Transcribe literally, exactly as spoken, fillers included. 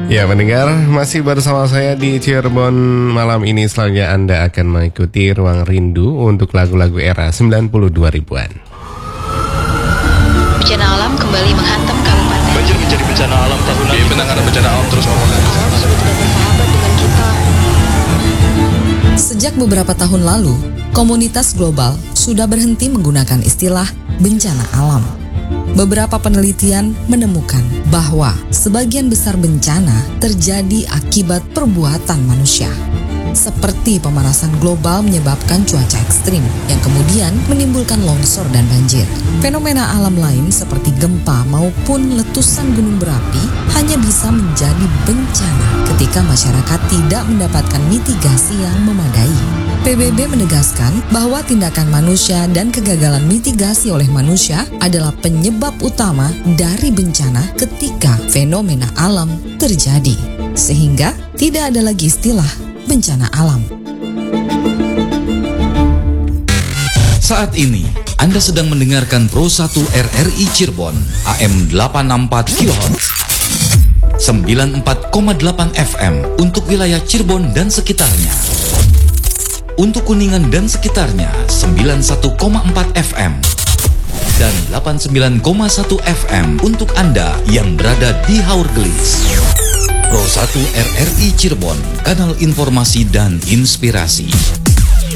Ya pendengar, masih bersama saya di Cirebon malam ini. Selanjutnya Anda akan mengikuti Ruang Rindu untuk lagu-lagu era sembilan puluh dua ribuan. Bencana alam kembali menghantam kabupaten. Banjir menjadi bencana alam tahunan. Di penanganan bencana alam terus ngomong. Alam sudah tidak bersahabat dengan kita. Sejak beberapa tahun lalu, komunitas global sudah berhenti menggunakan istilah bencana alam. Beberapa penelitian menemukan bahwa sebagian besar bencana terjadi akibat perbuatan manusia. Seperti pemanasan global menyebabkan cuaca ekstrim yang kemudian menimbulkan longsor dan banjir. Fenomena alam lain seperti gempa maupun letusan gunung berapi hanya bisa menjadi bencana ketika masyarakat tidak mendapatkan mitigasi yang memadai. P B B menegaskan bahwa tindakan manusia dan kegagalan mitigasi oleh manusia adalah penyebab utama dari bencana ketika fenomena alam terjadi. Sehingga tidak ada lagi istilah bencana alam. Saat ini, Anda sedang mendengarkan Pro satu R R I Cirebon, A M delapan enam empat kilohertz, sembilan puluh empat koma delapan F M untuk wilayah Cirebon dan sekitarnya. Untuk Kuningan dan sekitarnya, sembilan puluh satu koma empat F M. Dan delapan puluh sembilan koma satu F M untuk Anda yang berada di Haurgelis. Pro satu R R I Cirebon, kanal informasi dan inspirasi.